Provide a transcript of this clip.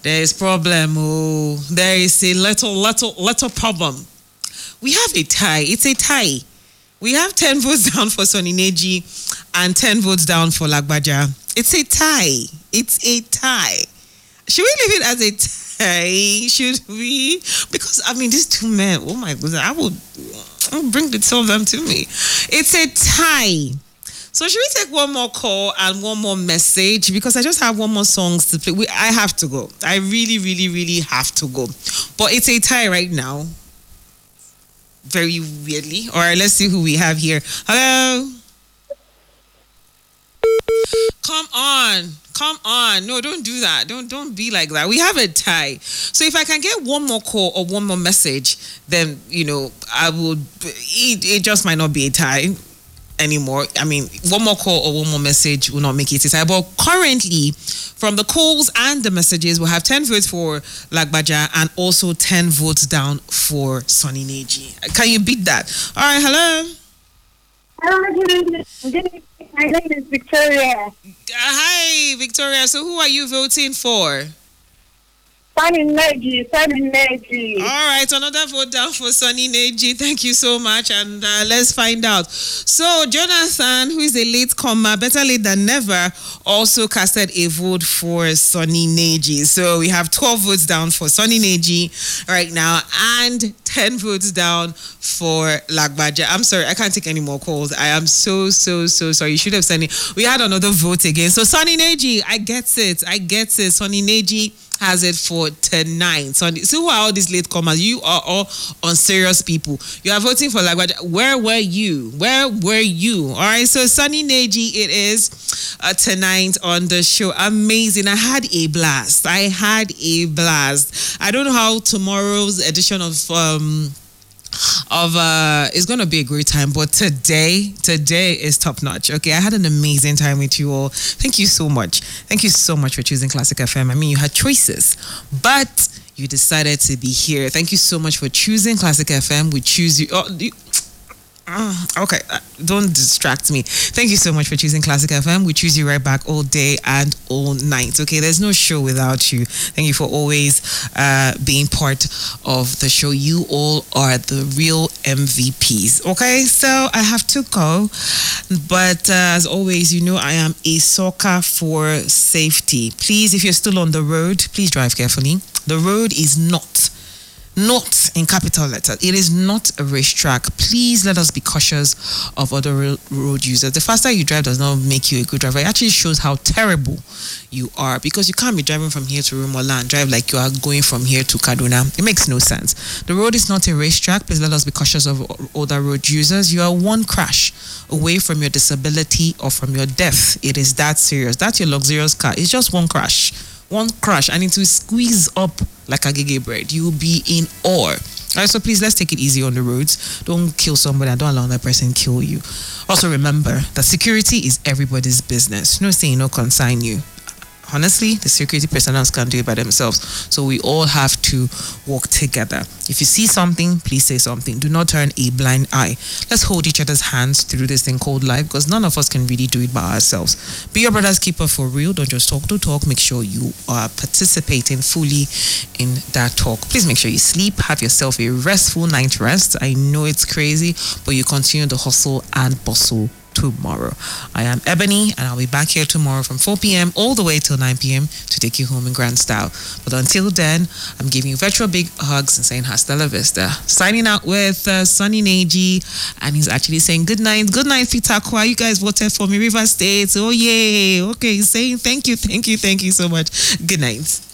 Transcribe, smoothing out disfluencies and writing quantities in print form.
There is problem. Oh, there is a little problem. We have a tie. It's a tie. We have 10 votes down for Sonny Neji and 10 votes down for Lagbaja. It's a tie. It's a tie. Should we leave it as a tie? Should we? Because, I mean, these two men, oh my goodness, I'll bring the two of them to me. It's a tie. So should we take one more call and one more message? Because I just have one more songs to play. I have to go. I really, really, really have to go. But it's a tie right now. Very weirdly. All right, let's see who we have here. Hello? Come on. No, don't do that. Don't be like that. We have a tie. So if I can get one more call or one more message, then, I would, it just might not be a tie anymore. I mean, one more call or one more message will not make it a tie. But currently, from the calls and the messages, we'll have 10 votes for Lagbaja and also 10 votes down for Sonny Neji. Can you beat that? All right, hello? Hello, good evening. My name is Victoria. Hi, Victoria. So who are you voting for? Sonny Neji. All right, another vote down for Sonny Neji. Thank you so much, and let's find out. So Jonathan, who is a late comer, better late than never, also casted a vote for Sonny Neji. So we have 12 votes down for Sonny Neji right now, and 10 votes down for Lagbaja. I'm sorry, I can't take any more calls. I am so sorry. You should have sent it. We had another vote again. So Sonny Neji, I get it. Sonny Neji has it for tonight. So who are all these latecomers? You are all unserious people. You are voting for Lagbaja. Where were you? All right, so Sonny Neji, it is tonight on the show. Amazing. I had a blast. I don't know how tomorrow's edition of it's gonna be a great time, but today is top notch. Okay, I had an amazing time with you all. Thank you so much for choosing Classic FM. I mean, you had choices, but you decided to be here. Thank you so much for choosing Classic FM. We choose you. Okay, don't distract me. Thank you so much for choosing Classic FM. We choose you right back all day and all night. Okay, there's no show without you. Thank you for always being part of the show. You all are the real MVPs. Okay, so I have to go, but as always, I am a sucker for safety. Please, if you're still on the road, please drive carefully. The road is not in capital letters. It is not a racetrack. Please let us be cautious of other road users. The faster you drive does not make you a good driver. It actually shows how terrible you are, because you can't be driving from here to Rumola and drive like you are going from here to Kaduna. It makes no sense. The road is not a racetrack. Please let us be cautious of other road users. You are one crash away from your disability or from your death. It is that serious. That's your luxurious car. It's just one crash, and it will squeeze up like a gege bread. You will be in awe. All right, so please, let's take it easy on the roads. Don't kill somebody and don't allow that person kill you. Also remember that security is everybody's business. No saying no consign you. Honestly, the security personnel can't do it by themselves. So we all have to work together. If you see something, please say something. Do not turn a blind eye. Let's hold each other's hands through this thing called life, because none of us can really do it by ourselves. Be your brother's keeper for real. Don't just talk to talk. Make sure you are participating fully in that talk. Please make sure you sleep. Have yourself a restful night rest. I know it's crazy, but you continue the hustle and bustle tomorrow. I am Ebony, and I'll be back here tomorrow from 4 p.m. all the way till 9 p.m. to take you home in grand style. But until then, I'm giving you virtual big hugs and saying hasta la vista. Signing out with Sonny Neji, and he's actually saying good night, Fitakwa. You guys voted for me, River State. Oh yay! Okay, saying thank you so much. Good night.